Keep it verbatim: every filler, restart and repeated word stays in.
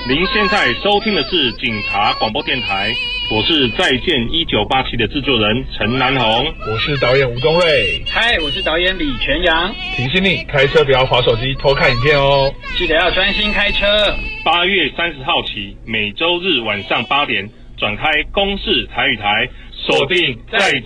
您现在收听的是警察广播电台，我是再见一九八七的制作人陈南红， 我是导演吴宗瑞， 嗨，我是导演李全阳。 提醒你开车不要滑手机偷看影片哦， 记得要专心开车。 八月三十号起，每周日晚上八点转开公视台语台，锁定再